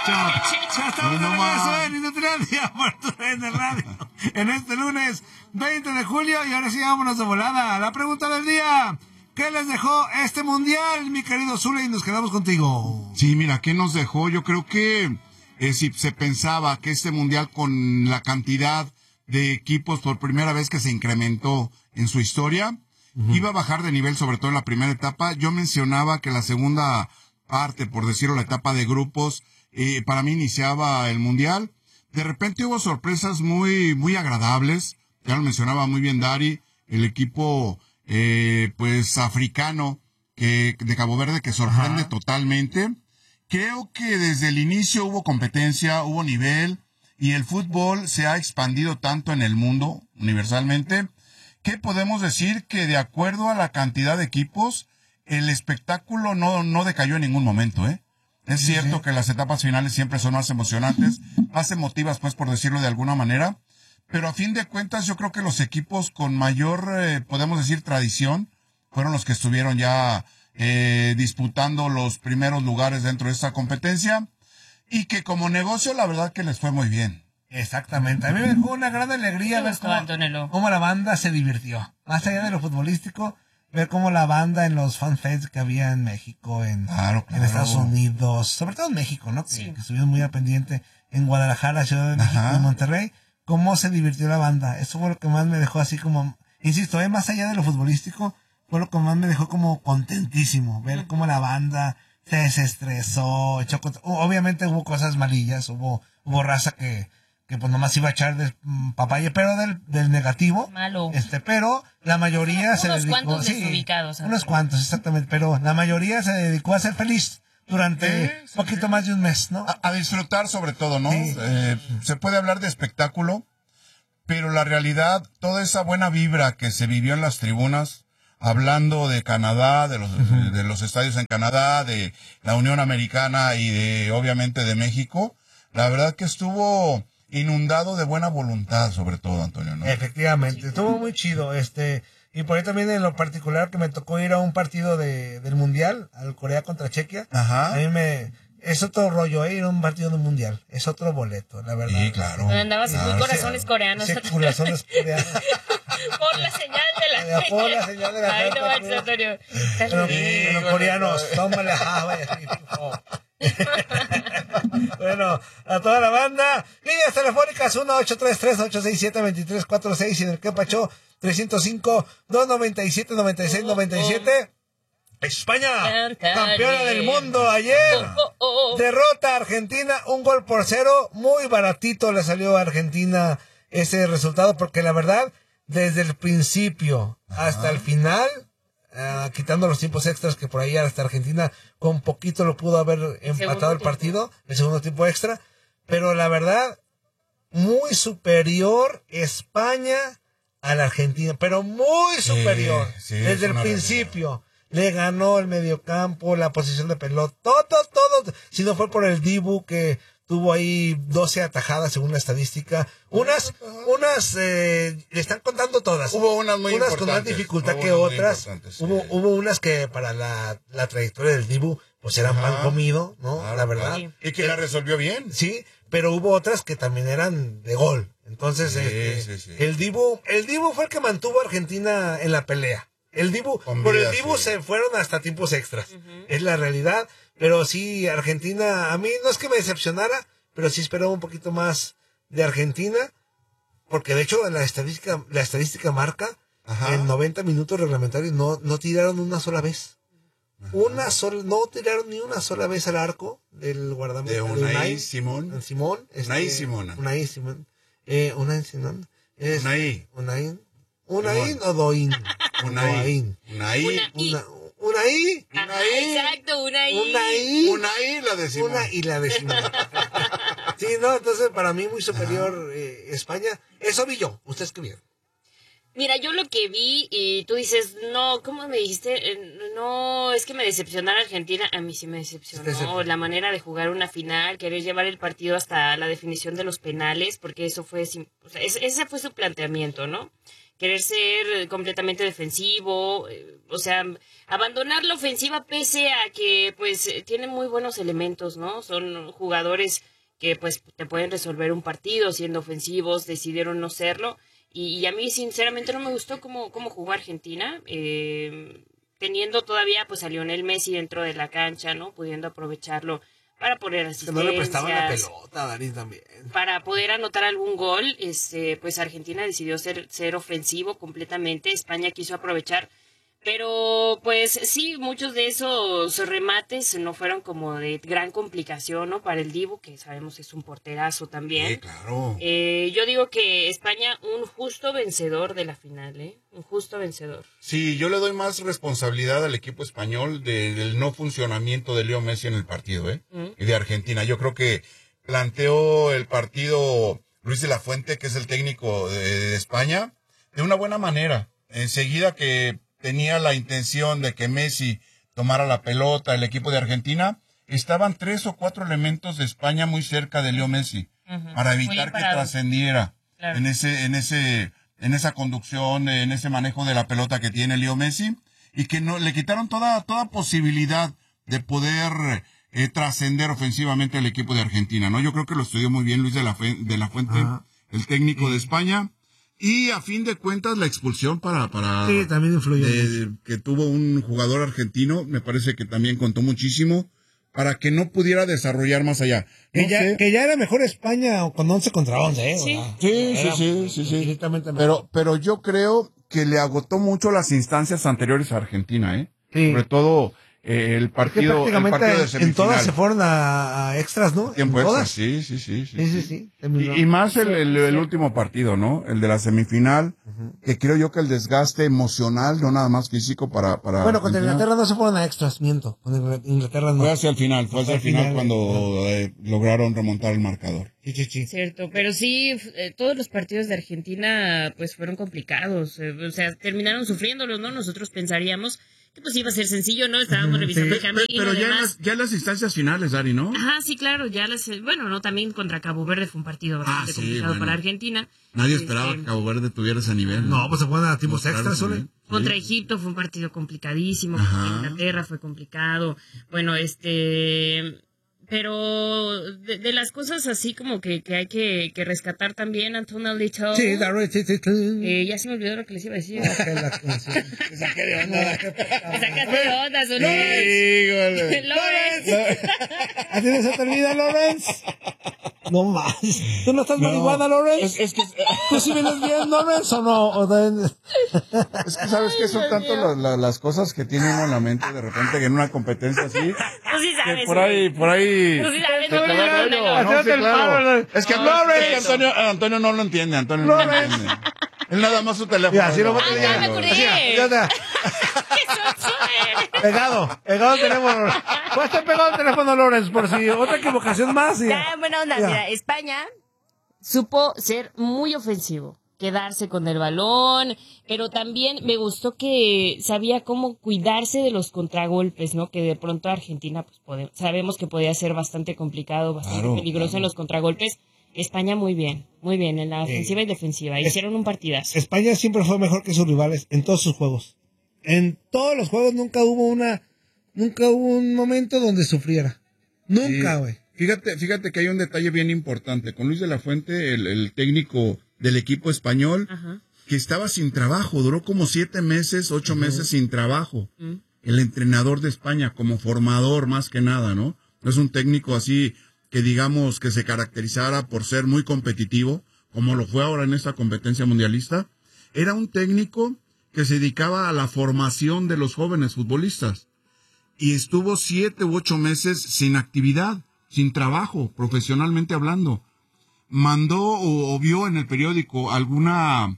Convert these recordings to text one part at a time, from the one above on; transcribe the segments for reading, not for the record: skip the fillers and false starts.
Ya estamos de regreso en Inutilandia por tu en el radio. En este lunes 20 de julio. Y ahora sí, vámonos de volada. La pregunta del día: ¿qué les dejó este mundial, mi querido Zule? Y nos quedamos contigo. Sí, mira, ¿qué nos dejó? Yo creo que si se pensaba que este mundial, con la cantidad de equipos por primera vez que se incrementó en su historia, iba a bajar de nivel, sobre todo en la primera etapa. Yo mencionaba que la segunda parte, por decirlo, la etapa de grupos, para mí iniciaba el mundial. De repente hubo sorpresas muy, muy agradables. Ya lo mencionaba muy bien Dari, el equipo pues africano de Cabo Verde, que sorprende totalmente. Creo que desde el inicio hubo competencia, hubo nivel, y el fútbol se ha expandido tanto en el mundo, universalmente, que podemos decir que, de acuerdo a la cantidad de equipos, el espectáculo no decayó en ningún momento, ¿eh? Es cierto que las etapas finales siempre son más emocionantes, más emotivas, pues, por decirlo de alguna manera, pero a fin de cuentas yo creo que los equipos con mayor, podemos decir, tradición, fueron los que estuvieron ya disputando los primeros lugares dentro de esta competencia, y que como negocio la verdad que les fue muy bien. Exactamente. A mí me dejó una gran alegría ver cómo la banda se divirtió. Más allá de lo futbolístico, ver cómo la banda en los fanfests que había en México, en Estados Unidos, sobre todo en México, ¿no? Que estuvieron muy al pendiente, en Guadalajara, Ciudad de México, en Monterrey, cómo se divirtió la banda. Eso fue lo que más me dejó así como, insisto, más allá de lo futbolístico, fue lo que más me dejó como contentísimo, ver cómo la banda se desestresó, obviamente hubo cosas malillas, hubo raza que pues nomás iba a echar de papaya, pero del negativo. Malo. Pero la mayoría se dedicó... Cuantos desubicados. Unos cuantos, exactamente, pero la mayoría se dedicó a ser feliz durante poquito más de un mes, ¿no? A disfrutar sobre todo, ¿no? Sí. Se puede hablar de espectáculo, pero la realidad, toda esa buena vibra que se vivió en las tribunas, hablando de Canadá, de los estadios en Canadá, de la Unión Americana y obviamente de México, la verdad que estuvo inundado de buena voluntad, sobre todo, Antonio, ¿no? Efectivamente, estuvo muy chido, y por ahí también en lo particular que me tocó ir a un partido del Mundial, al Corea contra Chequia. A mí es otro rollo, ir a un partido del Mundial, es otro boleto, la verdad. Sí, claro. Andabas muy corazones coreanos. Sí, corazones coreanos. Por la señal de la Por la señal de la Ay, no manches, Antonio. Pero coreanos, tómale. Bueno, a toda la banda, líneas telefónicas 1-833-867-2346 y en el que pachó 305-297-9697. España, campeona del mundo ayer, derrota a Argentina 1-0, muy baratito le salió a Argentina ese resultado, porque la verdad, desde el principio hasta el final, quitando los tiempos extras, que por ahí hasta Argentina con poquito lo pudo haber empatado el partido, el segundo tiempo extra, pero la verdad, muy superior España a la Argentina, pero muy superior, desde el principio. Le ganó el mediocampo, la posición de pelota, todo, si no fue por el Dibu, que tuvo ahí 12 atajadas según la estadística. Unas le están contando todas. Hubo unas muy importantes. Con más dificultad que otras. Hubo unas que para la trayectoria del Dibu, pues eran pan comido, ¿no? La verdad. Y que la resolvió bien. Sí, pero hubo otras que también eran de gol. Entonces, el Dibu fue el que mantuvo a Argentina en la pelea. Por el Dibu se fueron hasta tiempos extras. Es la realidad. Pero sí, Argentina, a mí no es que me decepcionara, pero sí esperaba un poquito más de Argentina, porque de hecho la estadística marca en 90 minutos reglamentarios no tiraron una sola vez. No tiraron ni una sola vez al arco del guardameta. De Unai Simón. Unai Simón. Unaín o Doín. Exacto, Unai la decimos. Sí, no, entonces para mí muy superior España. Eso vi yo. ¿Ustedes qué vieron? Mira, yo lo que vi, y tú dices, no, ¿cómo me dijiste? No, es que me decepcionara Argentina. A mí sí me decepcionó la manera de jugar una final, querer llevar el partido hasta la definición de los penales, porque eso fue, ese fue su planteamiento, ¿no? querer ser completamente defensivo, o sea, abandonar la ofensiva pese a que pues tienen muy buenos elementos, ¿no? Son jugadores que pues te pueden resolver un partido siendo ofensivos, decidieron no serlo, y a mí sinceramente no me gustó cómo jugó Argentina, teniendo todavía pues a Lionel Messi dentro de la cancha, ¿no? Pudiendo aprovecharlo para poner asistencias. Que no le prestaban la pelota, Dani, también. Para poder anotar algún gol, pues Argentina decidió ser ofensivo completamente. España quiso aprovechar, pero pues sí, muchos de esos remates no fueron como de gran complicación, ¿no? Para el Dibu, que sabemos es un porterazo también. Sí, claro. Yo digo que España un justo vencedor de la final, un justo vencedor. Sí, yo le doy más responsabilidad al equipo español del no funcionamiento de Leo Messi en el partido, y de Argentina. Yo creo que planteó el partido Luis de la Fuente, que es el técnico de España, de una buena manera. Enseguida que tenía la intención de que Messi tomara la pelota, el equipo de Argentina, estaban 3 o 4 elementos de España muy cerca de Leo Messi, para evitar que trascendiera en esa conducción, en ese manejo de la pelota que tiene Leo Messi, y que no le quitaron toda posibilidad de poder trascender ofensivamente al equipo de Argentina, ¿no? Yo creo que lo estudió muy bien Luis de la Fuente, el técnico de España. Y a fin de cuentas la expulsión para sí, también influyó que tuvo un jugador argentino, me parece que también contó muchísimo para que no pudiera desarrollar más allá. Que ya era mejor España con 11 contra 11, Sí. Pero yo creo que le agotó mucho las instancias anteriores a Argentina, Sí. Sobre todo el partido de semifinal. En todas se fueron a extras, ¿no? Tiempo extra, sí. Y más el último partido, ¿no? El de la semifinal, que creo yo que el desgaste emocional, no nada más físico para bueno, contra Inglaterra no se fueron a extras, miento. Con Inglaterra no. Fue hacia el final cuando lograron remontar el marcador. Sí. Cierto, pero sí, todos los partidos de Argentina pues fueron complicados, o sea, terminaron sufriéndolos, ¿no? Nosotros pensaríamos que pues iba a ser sencillo, ¿no? Estábamos revisando el camino. Pero ya en las instancias finales, Dari, ¿no? Ajá, sí, claro, no, también contra Cabo Verde fue un partido bastante complicado para Argentina. Nadie esperaba que Cabo Verde tuviera ese nivel. No, pues se fueron a tiempos extras, ¿sole? Contra Egipto fue un partido complicadísimo, contra Inglaterra fue complicado. Bueno, pero de las cosas así como que hay que rescatar también, Antonio Little. Sí, ya se me olvidó lo que les iba a decir. Me saqué de onda. Me sacaste de onda, son Lawrence. ¿Así no se te olvida, Lawrence? No más. ¿Tú no estás marihuana, Lawrence? Es que ¿Tú sí vienes bien, Lawrence, o no? Es que sabes que son tanto las cosas que tiene uno en la mente de repente que en una competencia así. Tú sí sabes. Que por ahí. Tú sí sabes. No, sí, claro. Es que Antonio no lo entiende. Él nada más su teléfono. Ya, así lo voy a ya me acordé. Pegado el teléfono. Pues estar pegado el teléfono, Lawrence, por si otra equivocación más. Ya, buena onda. Mira, España supo ser muy ofensivo, quedarse con el balón, pero también me gustó que sabía cómo cuidarse de los contragolpes, ¿no? Que de pronto Argentina, pues sabemos que podía ser bastante complicado, bastante peligroso en los contragolpes. España muy bien en la ofensiva y defensiva. Hicieron un partidazo. España siempre fue mejor que sus rivales en todos sus juegos. En todos los juegos nunca hubo un momento donde sufriera. Nunca, güey. Fíjate que hay un detalle bien importante. Con Luis de la Fuente, el técnico del equipo español, que estaba sin trabajo, duró como 7 meses, 8 meses sin trabajo. El entrenador de España, como formador más que nada, ¿no? No es un técnico así que digamos que se caracterizara por ser muy competitivo, como lo fue ahora en esta competencia mundialista. Era un técnico que se dedicaba a la formación de los jóvenes futbolistas. Y estuvo 7 u 8 meses sin actividad, sin trabajo, profesionalmente hablando. Mandó o vio en el periódico alguna,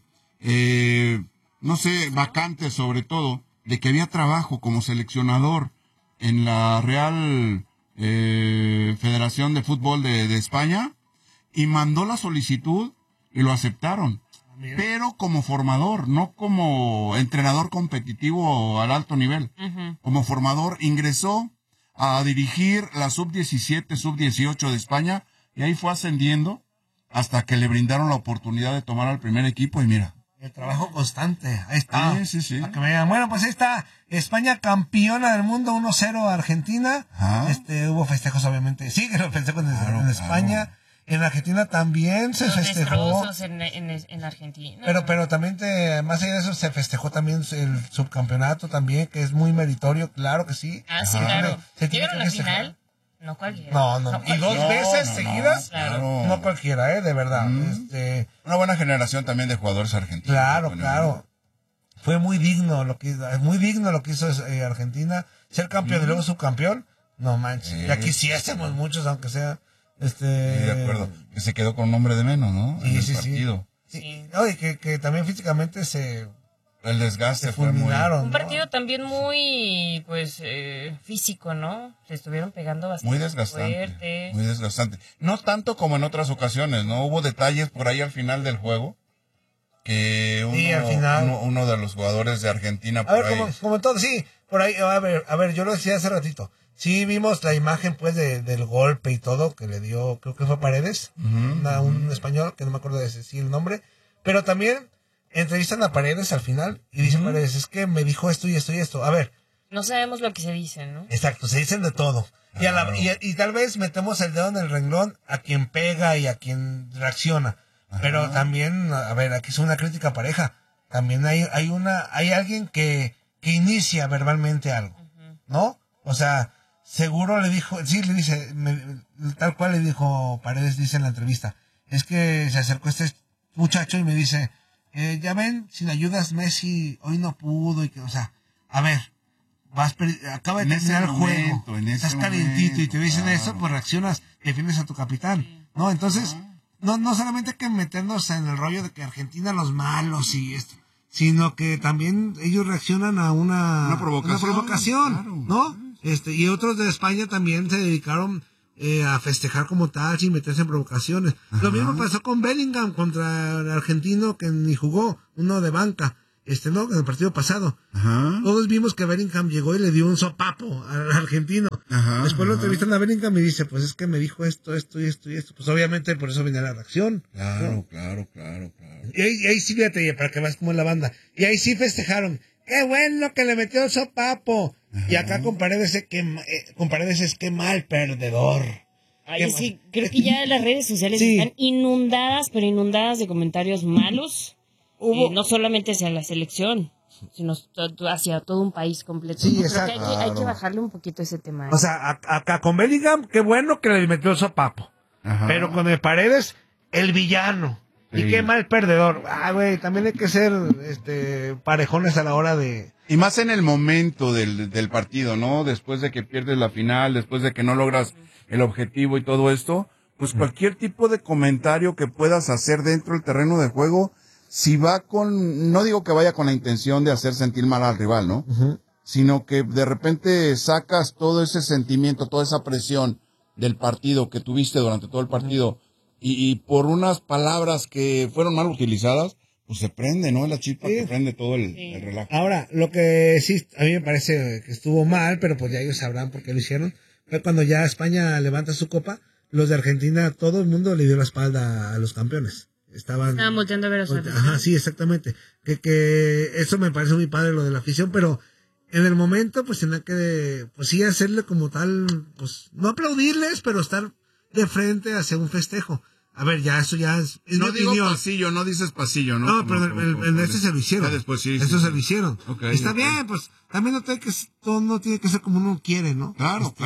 vacante sobre todo, de que había trabajo como seleccionador en la Real Federación de Fútbol de España, y mandó la solicitud y lo aceptaron. Pero como formador, no como entrenador competitivo al alto nivel. Como formador ingresó a dirigir la sub-17, sub-18 de España, y ahí fue ascendiendo hasta que le brindaron la oportunidad de tomar al primer equipo, y mira, El trabajo constante, ahí está. Sí. Para que me digan, bueno, pues ahí está, España campeona del mundo, 1-0 a Argentina. Hubo festejos, obviamente. Sí, que lo festejos en España. En Argentina también se festejó. En Argentina. Pero también, más allá de eso, se festejó también el subcampeonato también, que es muy meritorio, claro que sí. Sí, claro. ¿Llegaron a la final? No cualquiera. No. Y 2 veces seguidas, claro. no cualquiera, de verdad. Una buena generación también de jugadores argentinos. Claro. Fue muy digno lo que hizo Argentina. Ser campeón y luego subcampeón, no manches. Ya quisiésemos muchos, aunque sea... Sí, de acuerdo. Que se quedó con un hombre de menos, ¿no? En el partido. Sí. Y que también físicamente el desgaste fue muy... Un partido también muy, físico, ¿no? Se estuvieron pegando bastante. Muy desgastante. Fuerte. Muy desgastante. No tanto como en otras ocasiones, ¿no? Hubo detalles por ahí al final del juego. Que al final. Uno de los jugadores de Argentina por ahí. Como todo, sí. Por ahí, a ver, yo lo decía hace ratito. Sí, vimos la imagen, pues, del golpe y todo que le dio, creo que fue Paredes, un español, que no me acuerdo de decir el nombre, pero también entrevistan a Paredes al final y dice Paredes, es que me dijo esto y esto y esto. A ver. No sabemos lo que se dice, ¿no? Exacto, se dicen de todo. Y tal vez metemos el dedo en el renglón a quien pega y a quien reacciona. Pero también, a ver, aquí es una crítica pareja. También hay alguien que inicia verbalmente algo, ¿no? O sea, seguro le dice, tal cual le dijo Paredes, dice en la entrevista, es que se acercó este muchacho y me dice, ya ven, sin ayudas Messi hoy no pudo, o sea, a ver, acaba de terminar el juego, estás calientito y te dicen eso, pues reaccionas, defiendes a tu capitán, ¿no? Entonces, no solamente hay que meternos en el rollo de que Argentina los malos y esto, sino que también ellos reaccionan a una provocación, claro, ¿no? Y otros de España también se dedicaron a festejar como tal sin meterse en provocaciones. Lo mismo pasó con Bellingham contra el argentino que ni jugó, uno de banca, ¿no? En el partido pasado. Todos vimos que Bellingham llegó y le dio un sopapo al argentino. Después lo entrevistan a Bellingham y dice, pues es que me dijo esto y esto y esto. Pues obviamente por eso viene la reacción. Claro. Y ahí sí, fíjate, para que veas cómo es la banda. Y ahí sí festejaron. ¡Qué bueno que le metió el sopapo! Y acá con Paredes es que mal perdedor. Ay, sí, creo que ya las redes sociales están inundadas, pero inundadas de comentarios malos. No solamente hacia la selección, sino hacia todo un país completo. Sí, creo exacto. que hay que bajarle un poquito ese tema. O sea, acá con Bellingham, qué bueno que le metió el sopapo. Pero con el Paredes, el villano. Y qué mal perdedor. Güey, también hay que ser parejones a la hora de... Y más en el momento del partido, ¿no? Después de que pierdes la final, después de que no logras el objetivo y todo esto, pues cualquier tipo de comentario que puedas hacer dentro del terreno de juego, si va no digo que vaya con la intención de hacer sentir mal al rival, ¿no? Sino que de repente sacas todo ese sentimiento, toda esa presión del partido que tuviste durante todo el partido, y por unas palabras que fueron mal utilizadas, pues se prende, ¿no? La chispa que prende todo el relajo. Ahora, lo que sí, a mí me parece que estuvo mal, pero pues ya ellos sabrán por qué lo hicieron, fue cuando ya España levanta su copa, los de Argentina, todo el mundo le dio la espalda a los campeones. Estaban volteando a ver a su afición. Ajá, sí, exactamente. Que eso me parece muy padre, lo de la afición, pero en el momento, pues tenía que, pues sí, hacerle como tal, pues no aplaudirles, pero estar de frente hacia un festejo. A ver, ya eso ya es no digo opinión. Pasillo, no dices pasillo, ¿no? No, pero en este se lo hicieron. Después sí. Eso se lo hicieron. Okay, está bien, pues también todo no tiene que ser como uno quiere, ¿no? Claro.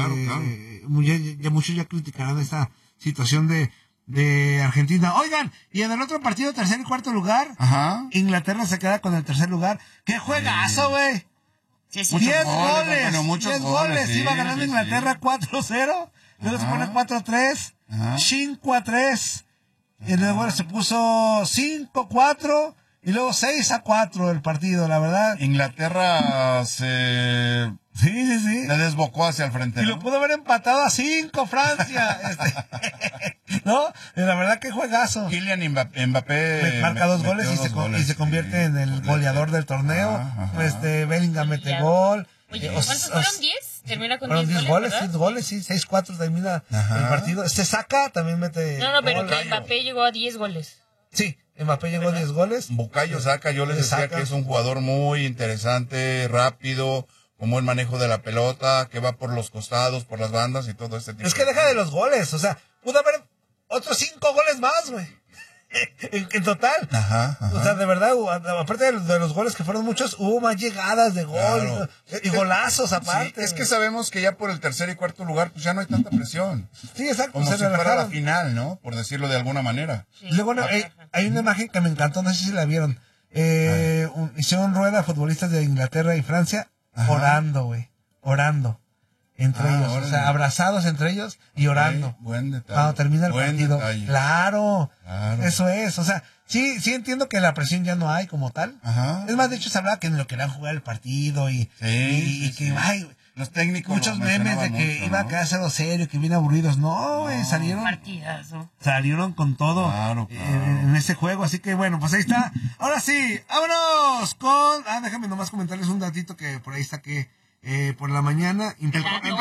Muchos ya criticarán esta situación de Argentina. Oigan, y en el otro partido, tercer y cuarto lugar, Inglaterra se queda con el tercer lugar. ¡Qué juegazo, güey! 10 goles. 10 goles. Iba ganando Inglaterra 4-0. Luego se pone 4-3. 5-3. Y luego se puso 5-4. Y luego 6-4 el partido, la verdad. Inglaterra se... Sí. Se desbocó hacia el frente. Y lo pudo haber empatado a 5 Francia. ¿No? Y la verdad que juegazo. Kylian Mbappé marca 2 goles y se convierte en el goleador del torneo. Bellingham mete gol. Oye, ¿cuántos fueron? ¿10? Termina con 10 goles. 10 goles, sí. 6-4 termina el partido. Se saca, también mete. No, pero que Mbappé llegó a 10 goles. Sí, Mbappé llegó 10 goles. Bukayo Saka, yo les decía que es un jugador muy interesante, rápido, con buen manejo de la pelota, que va por los costados, por las bandas y todo este tipo. Es que deja de los goles, o sea, pudo haber otros 5 goles más, güey. En total. Ajá. O sea, de verdad, aparte de los goles que fueron muchos, hubo más llegadas de gol, claro. Y golazos aparte. Sí, es que sabemos que ya por el tercer y cuarto lugar, pues ya no hay tanta presión. Sí, exacto. Como si fuera la final, ¿no? Por decirlo de alguna manera. Sí. Luego hay una imagen que me encantó, no sé si la vieron. Hicieron rueda futbolistas de Inglaterra y Francia, orando, güey. Orando. Entre ellos, órale. O sea, abrazados entre ellos y orando. Buen detalle. Cuando termina el partido. Detalle. Claro, eso es. O sea, sí entiendo que la presión ya no hay como tal. Ajá. Es más, de hecho se hablaba que no querían jugar el partido y que, ay, los técnicos. Muchos memes de que iba a quedarse algo serio, que bien aburridos. No, güey, salieron con todo en ese juego. Así que bueno, pues ahí está. Ahora sí, vámonos con... déjame nomás comentarles un datito que por ahí saqué. Por la mañana el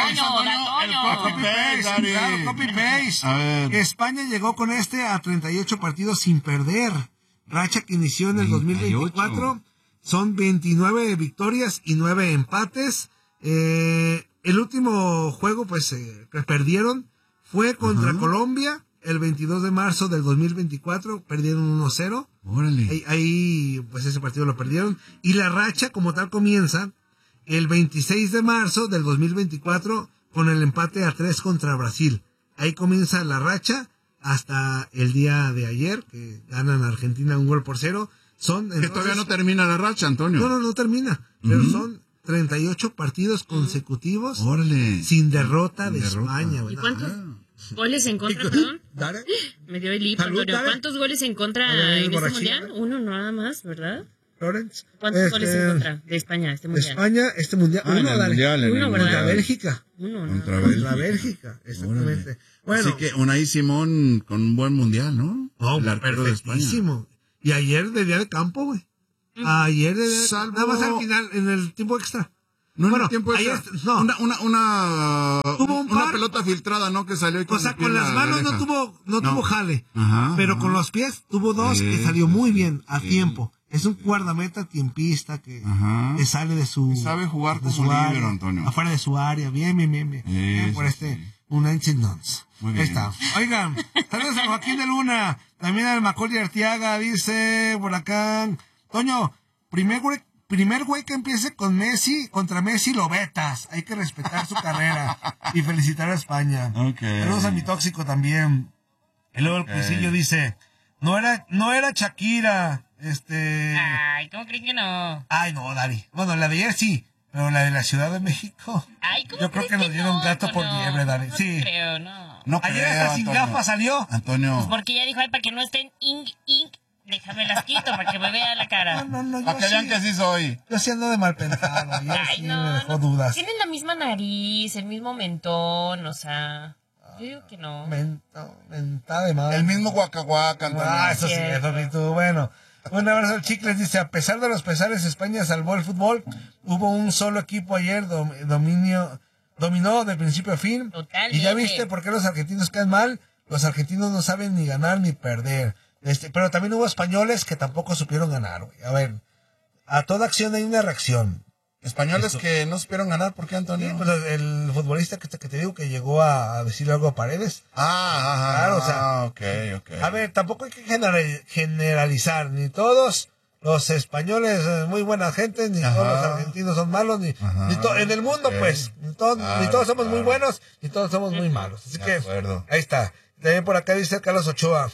copy-paste. España llegó con a 38 partidos sin perder, racha que inició en el 2024. Son 29 victorias y 9 empates. El último juego pues que perdieron fue contra Colombia el 22 de marzo del 2024, perdieron 1-0. Ahí pues ese partido lo perdieron, y la racha como tal comienza el 26 de marzo del 2024 con el empate a 3 contra Brasil. Ahí comienza la racha hasta el día de ayer, que ganan a Argentina 1-0. Que todavía no termina la racha, Antonio. No termina. Pero son 38 partidos consecutivos sin derrota de España. ¿Y cuántos goles en contra, perdón? Me dio el hipo, Antonio. ¿Cuántos goles en contra en este mundial? Uno nada más, ¿verdad? Lawrence. ¿Cuántos goles en contra de España este mundial? Uno, contra Bélgica. Contra Bélgica, exactamente. Bueno, así que Unai Simón con un buen mundial, ¿no? El arquero de España. Y ayer de día de campo, güey. Ayer nada más al final, en el tiempo extra. No, bueno, en el tiempo extra. Una pelota filtrada, ¿no? Que salió. O sea, con las manos no tuvo jale. Pero con los pies tuvo 2 que salió muy bien, a tiempo. Es un guardameta tiempista que sale de su... Sabe jugar de su líbero, Antonio. Afuera de su área. Bien. Por Unai Simón. Ahí está. Oigan, saludos a Joaquín de Luna. También al Macaulay Arteaga. Dice por acá: Toño, primer güey que empiece contra Messi lo vetas. Hay que respetar su carrera. Y felicitar a España. Saludos a mi tóxico también. Y luego el Cuisillo dice: No era Shakira. Ay, ¿cómo creen que no? Ay, no, Dari. Bueno, la de ayer sí, pero la de la Ciudad de México. Ay, ¿cómo yo creo que nos dieron gato por liebre, Dari. Sí. No ayer hasta sin gafas salió. Antonio. Pues porque ella dijo, para que no estén ink. Déjame las quito para que me vea la cara. No. Para que vean que así soy. Yo sí ando de mal pensado. Ay, me dejó dudas. Tienen la misma nariz, el mismo mentón, o sea... Yo digo que no. Mentada de madre. El mismo guacahuaca, Antonio. Eso sí, tú. Bueno, un abrazo al Chicles. Dice: a pesar de los pesares, España salvó el fútbol. Hubo un solo equipo ayer, dominó de principio a fin. Totalmente. Y ya viste por qué los argentinos quedan mal. Los argentinos no saben ni ganar ni perder. Pero también hubo españoles que tampoco supieron ganar, güey. A ver, a toda acción hay una reacción. Españoles que no supieron ganar, ¿por qué, Antonio? Sí, pues el futbolista que te digo que llegó a decirle algo a Paredes. Claro, o sea. Ok. A ver, tampoco hay que generalizar, ni todos los españoles muy buena gente, ni todos los argentinos son malos, ni en el mundo, pues, ni todos somos muy buenos, ni todos somos muy malos. Así que, ahí está. También por acá dice Carlos Ochoa.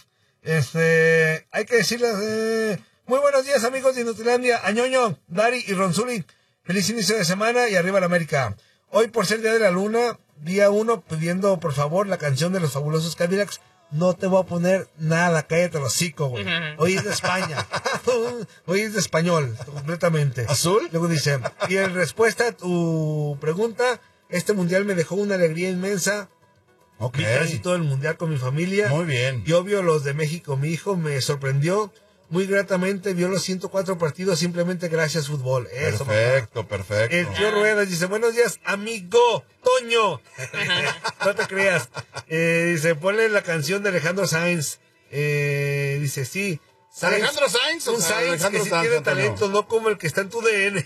Hay que decirles, muy buenos días, amigos de Inutilandia, a Ñoño, Dari y Ronzuli. Feliz inicio de semana y arriba la América. Hoy, por ser Día de la Luna, día 1, pidiendo por favor la canción de los fabulosos Cadillacs. No te voy a poner nada, cállate el hocico, güey. Hoy es de España. Hoy es de español, completamente. ¿Azul? Luego dice, y en respuesta a tu pregunta, este mundial me dejó una alegría inmensa. Vi casi todo el mundial con mi familia. Muy bien. Y obvio los de México, mi hijo me sorprendió. Muy gratamente vio los 104 partidos simplemente gracias fútbol. Eso, perfecto. El tío Ruedas dice: buenos días, amigo Toño. No te creas. Dice: ponle la canción de Alejandro Sanz. Dice: sí, Alejandro Sainz. Un Sainz que sí tiene talento, no como el que está en tu DN.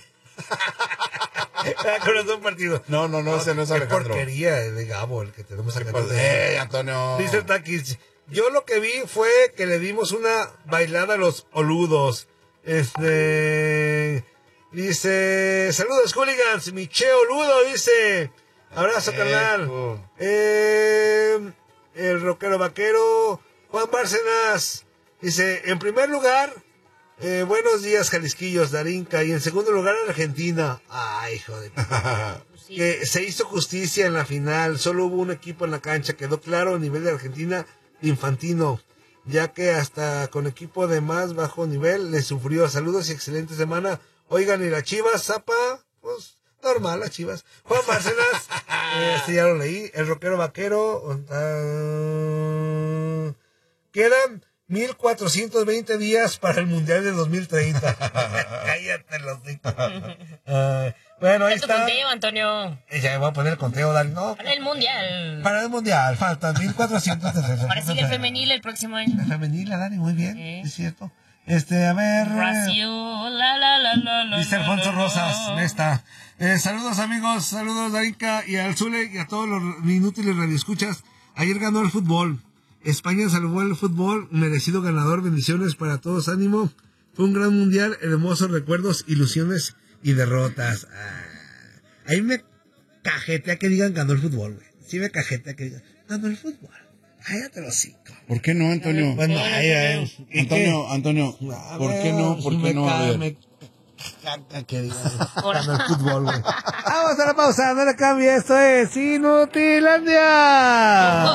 Corazón partido. No, ese no es Alejandro. Qué porquería de Gabo el que tenemos acá. Antonio. Dice Takis, yo lo que vi fue que le dimos una bailada a los oludos. Dice, saludos hooligans, mi che oludo, dice. Abrazo, carnal. El rockero vaquero, Juan Bárcenas. Dice, en primer lugar, buenos días, Jalisquillos, Darinka. Y en segundo lugar, Argentina. Ay, joder. Sí. Que se hizo justicia en la final. Solo hubo un equipo en la cancha. Quedó claro el nivel de Argentina de Infantino. Ya que hasta con equipo de más bajo nivel le sufrió. Saludos y excelente semana. Oigan, ¿y las Chivas, Zapa? Pues normal, las Chivas. Juan Bárcenas. Ya lo leí. El rockero vaquero. Quedan 1420 días para el Mundial de 2030. Cállate los hijos. Bueno, ahí está. Conteo, Antonio. Ya me voy a poner el conteo, Dani. No, para el Mundial. Para el Mundial, faltan 1400. Para sigue el femenil el próximo año. El femenil, Dani, muy bien. Es cierto. A ver. Brasil, dice Alfonso Rosas, está. Saludos, amigos. Saludos, Darinka y al Zule y a todos los inútiles radioescuchas. Ayer ganó el fútbol. España salvó el fútbol, merecido ganador, bendiciones para todos, ánimo. Fue un gran mundial, hermosos recuerdos, ilusiones y derrotas. Ahí me cajetea que digan ganó el fútbol, güey. Sí me cajetea que digan ganó el fútbol. Cállate los cinco. ¿Por qué no, Antonio? Bueno, Antonio, ¿por qué no? ¿Por qué no? A ver. Me caga que digan ganó el fútbol, güey. Vamos a la pausa, no le cambie, esto es Inutilandia.